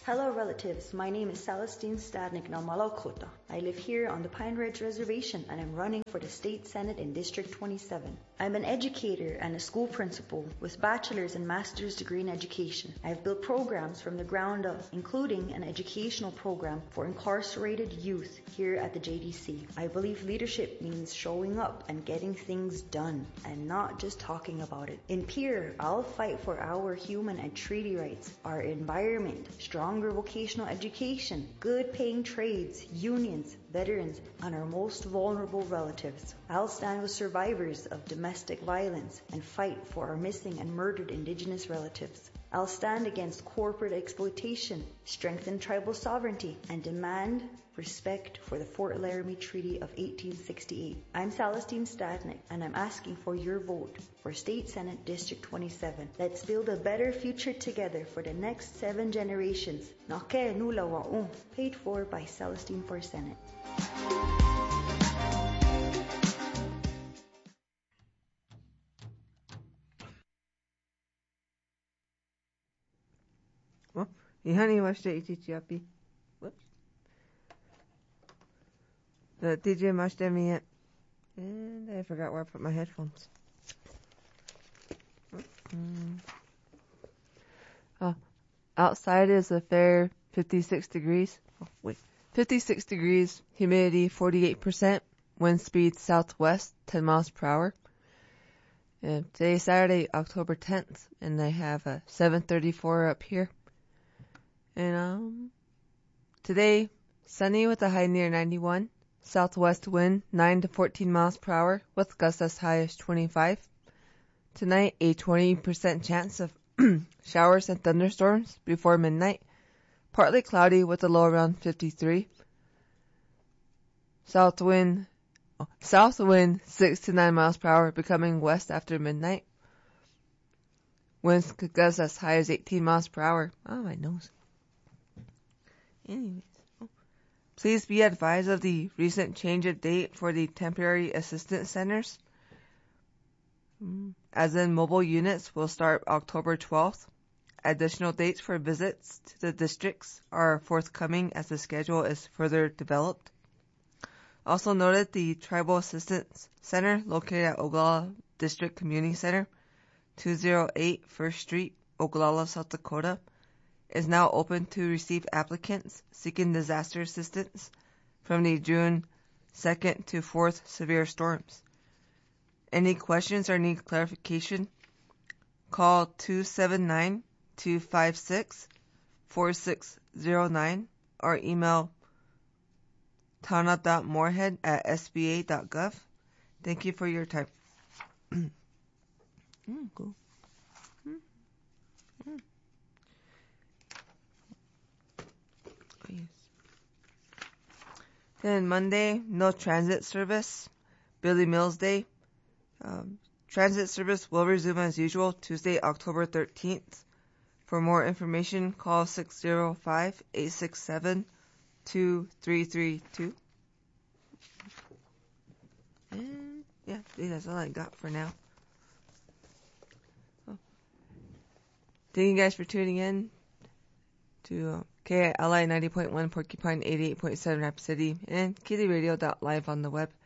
Hello relatives, my name is Celestine Stadnik Namalakota. I live here on the Pine Ridge Reservation and I'm running for the State Senate in District 27. I'm an educator and a school principal with bachelor's and master's degree in education. I've built programs from the ground up, including an educational program for incarcerated youth here at the JDC. I believe leadership means showing up and getting things done and not just talking about it. In Pierre, I'll fight for our human and treaty rights, our environment, stronger vocational education, good paying trades, unions, veterans, and our most vulnerable relatives. I'll stand with survivors of domestic violence and fight for our missing and murdered Indigenous relatives. I'll stand against corporate exploitation, strengthen tribal sovereignty, and demand respect for the Fort Laramie Treaty of 1868. I'm Celestine Stadnik, and I'm asking for your vote for State Senate District 27. Let's build a better future together for the next 7 generations. Nake nula wa'u, paid for by Celestine for Senate. Ihani washte ichichiapi. Whoops. The DJ mashte me it. And I forgot where I put my headphones. Outside is a fair 56 degrees. 56 degrees, humidity 48%, wind speed southwest 10 miles per hour. And today's Saturday, October 10th, and I have a 7:34 up here. And today, sunny with a high near 91, southwest wind 9 to 14 miles per hour with gusts as high as 25. Tonight, a 20% chance of showers and thunderstorms before midnight. Partly cloudy with a low around 53. South wind 6 to 9 miles per hour, becoming west after midnight. Winds could gust as high as 18 miles per hour. Oh, my nose. Anyways, please be advised of the recent change of date for the temporary assistance centers. As in, mobile units will start October 12th. Additional dates for visits to the districts are forthcoming as the schedule is further developed. Also noted, the Tribal Assistance Center located at Oglala District Community Center, 208 First Street, Oglala, South Dakota, is now open to receive applicants seeking disaster assistance from the June 2nd to 4th severe storms. Any questions or need clarification? Call 279-256-4609 or email tana.moorhead@sba.gov. Thank you for your time. Cool. Yes. Then Monday, no transit service. Billy Mills Day. Transit service will resume as usual Tuesday, October 13th. For more information, call 605-867-2332. And yeah, that's all I got for now. Thank you guys for tuning in to KLI 90.1 Porcupine, 88.7 Rapid City, and kittyradio.live on the web.